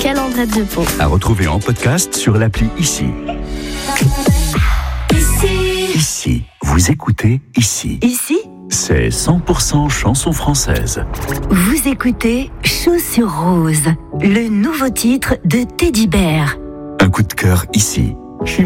Quelle Andrette de peau. À retrouver en podcast sur l'appli Ici. Ici, vous écoutez Ici. Ici, C'est 100% chansons françaises. vous écoutez Chaussures Roses, le nouveau titre de Teddy Bear. Un coup de cœur ici.